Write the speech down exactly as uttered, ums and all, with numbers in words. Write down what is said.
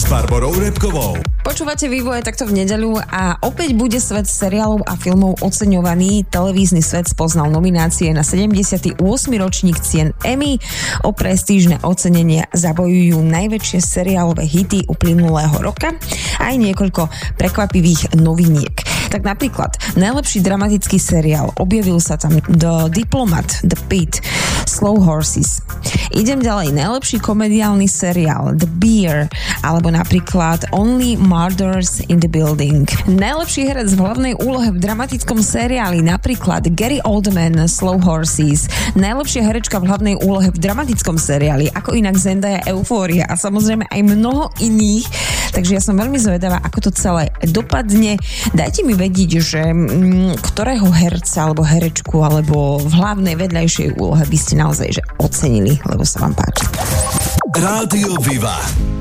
Barborou Repkovou. Počúvate Vývoj takto v nedeľu a opäť bude svet seriálov a filmov oceňovaný. Televízny svet spoznal nominácie na sedemdesiaty ôsmy ročník cien Emmy. O prestížne ocenenia zabojujú najväčšie seriálové hity uplynulého roka a aj niekoľko prekvapivých noviniek. Tak napríklad najlepší dramatický seriál, objavil sa tam The Diplomat, The Pitt, Slow Horses. Idem ďalej, najlepší komediálny seriál The Bear, alebo napríklad Only Murders in the Building. Najlepší herec v hlavnej úlohe v dramatickom seriáli, napríklad Gary Oldman, Slow Horses. Najlepšia herečka v hlavnej úlohe v dramatickom seriáli, ako inak Zendaya, Euphoria a samozrejme aj mnoho iných. Takže ja som veľmi zvedavá, ako to celé dopadne. Dajte mi vedieť, že m, ktorého herca alebo herečku alebo v hlavnej vedľajšej úlohe by ste naozaj že ocenili, lebo sa vám páči. Rádio Viva.